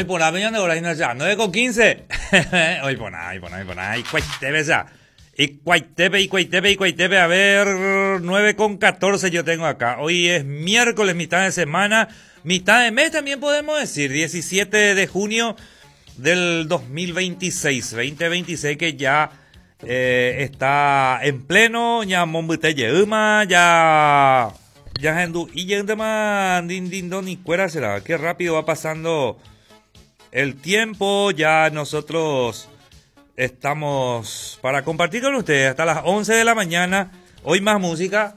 hoy por la mañana de hora ya, 9:15. Hoy por nada. Y cuaitepe ya. Y cuaitepe. A ver, 9:14 yo tengo acá. Hoy es miércoles, mitad de semana. Mitad de mes también podemos decir. 17 de junio del 2026. 2026 que ya está en pleno. Ya Mombute Yeuma. Ya Hendu. Y ya din don y cuera será. Qué rápido va pasando el tiempo. Ya nosotros estamos para compartir con ustedes hasta las 11 de la mañana. Hoy más música.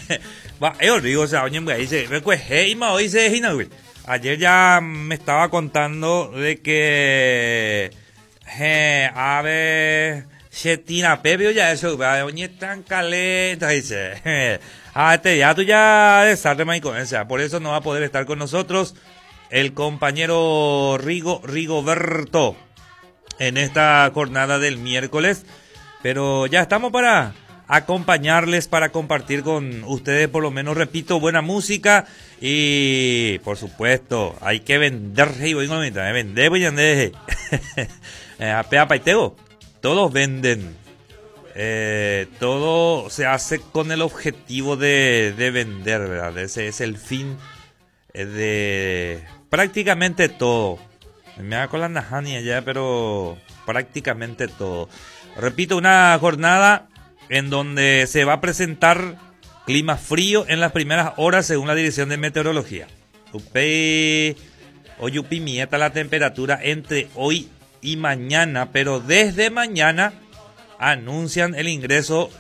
Ayer ya me estaba contando de que a ver, Chetina Pepio ya eso, tan caleta, dice. Ya tú ya desarte con esa. Por eso no va a poder estar con nosotros el compañero Rigoberto en esta jornada del miércoles, pero ya estamos para acompañarles, para compartir con ustedes, por lo menos, repito, buena música y, por supuesto, hay que vender, vender, todos venden, todo se hace con el objetivo de vender, ¿verdad? Ese es el fin de prácticamente todo. Me da con la najania ya, pero prácticamente todo. Repito, una jornada en donde se va a presentar clima frío en las primeras horas según la Dirección de Meteorología. Hoy upimieta la temperatura entre hoy y mañana, pero desde mañana anuncian el ingreso